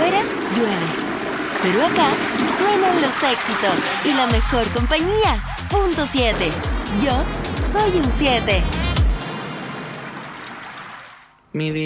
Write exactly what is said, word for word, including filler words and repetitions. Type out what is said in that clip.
Afuera llueve, pero acá suenan los éxitos y la mejor compañía. Punto siete. Yo soy un siete. Mi